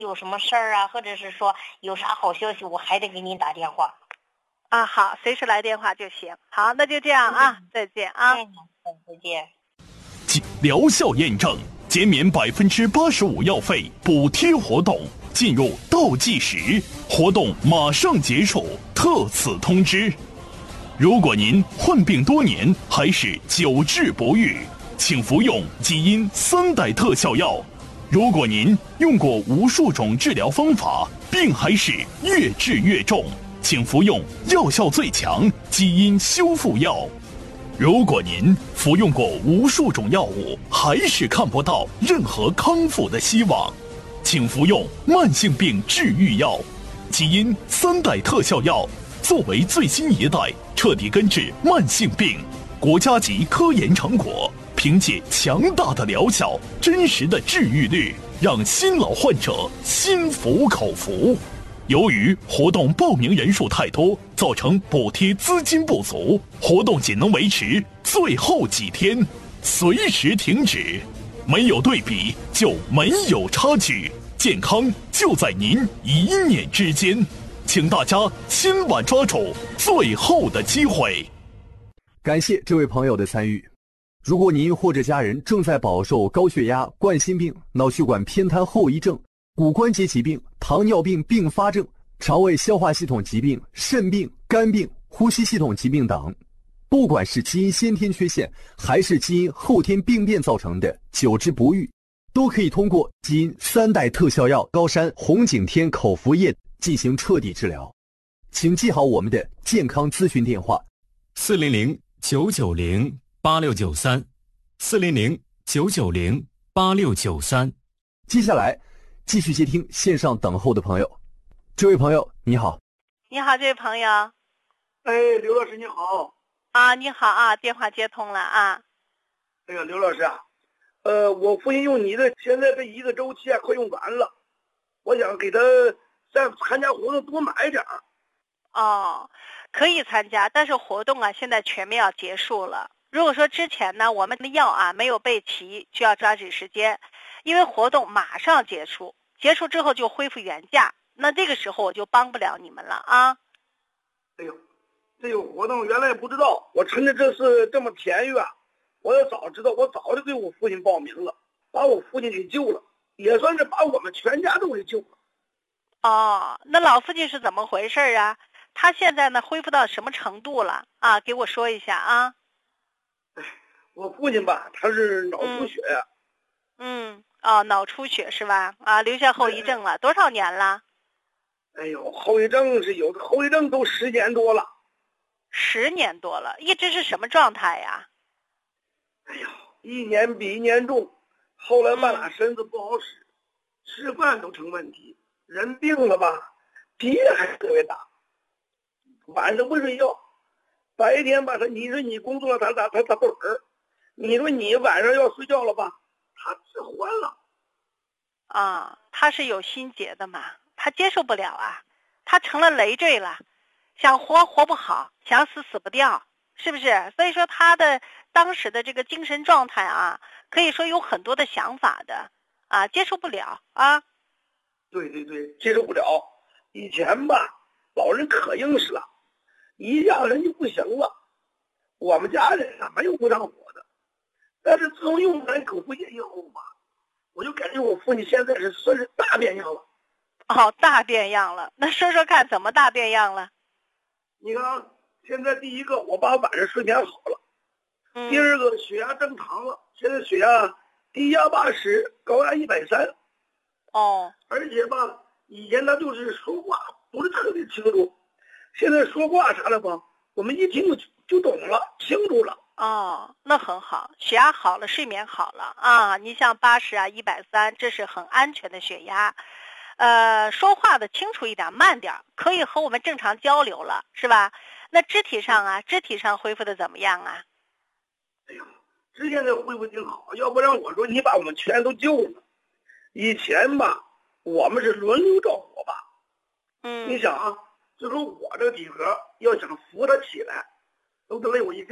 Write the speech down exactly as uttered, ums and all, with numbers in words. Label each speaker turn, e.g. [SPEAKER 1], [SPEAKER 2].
[SPEAKER 1] 有什么事儿啊，或者是说有啥好消息，我还得给您打电话。
[SPEAKER 2] 啊，好，随时来电话就行。好，那就这样啊，嗯、再见啊。
[SPEAKER 1] 嗯，再见。
[SPEAKER 3] 疗效验证，减免百分之八十五药费补贴活动进入倒计时，活动马上结束，特此通知。如果您患病多年还是久治不愈，请服用基因三代特效药。如果您用过无数种治疗方法，病还是越治越重，请服用药效最强基因修复药。如果您服用过无数种药物，还是看不到任何康复的希望，请服用慢性病治愈药基因三代特效药。作为最新一代彻底根治慢性病国家级科研成果，凭借强大的疗效、真实的治愈率，让新老患者心服口服。由于活动报名人数太多，造成补贴资金不足，活动仅能维持最后几天，随时停止。没有对比就没有差距，健康就在您一念之间，请大家千万抓住最后的机会。
[SPEAKER 4] 感谢这位朋友的参与。如果您或者家人正在饱受高血压、冠心病、脑血管偏瘫后遗症、骨关节疾病、糖尿病并发症、肠胃消化系统疾病、肾病、肝病、呼吸系统疾病等，不管是基因先天缺陷还是基因后天病变造成的久治不愈，都可以通过基因三代特效药高山红景天口服液进行彻底治疗。请记好我们的健康咨询电话：
[SPEAKER 5] 四零零九九零八六九三，四零零九九零八六九三。
[SPEAKER 4] 接下来继续接听线上等候的朋友。这位朋友你好。
[SPEAKER 2] 你好，这位朋友。
[SPEAKER 6] 哎，刘老师你好。
[SPEAKER 2] 啊，你好啊，电话接通了啊。
[SPEAKER 6] 哎呀，刘老师啊，呃，我父亲用你的，现在这一个周期啊快用完了，我想给他再参加活动多买点儿。
[SPEAKER 2] 哦，可以参加，但是活动啊现在全面要结束了。如果说之前呢我们的药啊没有备齐，需要抓紧时间，因为活动马上结束，结束之后就恢复原价，那这个时候我就帮不了你们了啊。
[SPEAKER 6] 哎呦，这有活动原来不知道，我趁着这次这么便宜啊，我要早知道我早就给我父亲报名了，把我父亲给救了，也算是把我们全家都给救了。
[SPEAKER 2] 哦，那老父亲是怎么回事啊？他现在呢恢复到什么程度了啊？给我说一下啊。
[SPEAKER 6] 哎，我父亲吧，他是脑出血呀、啊。
[SPEAKER 2] 嗯，哦，脑出血是吧？啊，留下后遗症了，多少年了？
[SPEAKER 6] 哎呦，后遗症是有的，后遗症都十年多了。
[SPEAKER 2] 十年多了，一直是什么状态呀？
[SPEAKER 6] 哎呦，一年比一年重，后来半拉身子不好使，嗯、吃饭都成问题。人病了吧，脾气还特别大。晚上不睡觉，白天吧他，你说你工作了，他他他他不儿，你说你晚上要睡觉了吧，他治欢了。
[SPEAKER 2] 啊，他是有心结的嘛，他接受不了啊，他成了累赘了，想活活不好，想死死不掉，是不是？所以说他的当时的这个精神状态啊，可以说有很多的想法的啊，接受不了啊。
[SPEAKER 6] 对对对，接受不了。以前吧，老人可硬实了，一下人就不行了。我们家人啊没有不上火的，但是自从用完口服液以后吧，我就感觉我父亲现在是算是大变样了。
[SPEAKER 2] 哦，大变样了，那说说看怎么大变样了？
[SPEAKER 6] 你看，现在第一个，我爸晚上睡眠好了；
[SPEAKER 2] 嗯、
[SPEAKER 6] 第二个，血压正常了，现在血压低压八十，高压一百三。
[SPEAKER 2] 哦，
[SPEAKER 6] 而且吧，以前他就是说话不是特别清楚，现在说话啥的吧，我们一听就就懂了，清楚了。
[SPEAKER 2] 哦，那很好，血压好了，睡眠好了啊。你像八十啊、一百三，这是很安全的血压。呃，说话的清楚一点，慢点，可以和我们正常交流了，是吧？那肢体上啊，肢体上恢复的怎么样啊？
[SPEAKER 6] 哎呦，之前的恢复挺好，要不然我说你把我们全都救了。以前吧，我们是轮流照顾我爸。
[SPEAKER 2] 嗯，
[SPEAKER 6] 你想啊，就说我这个体格要想扶他起来，都得累我一个。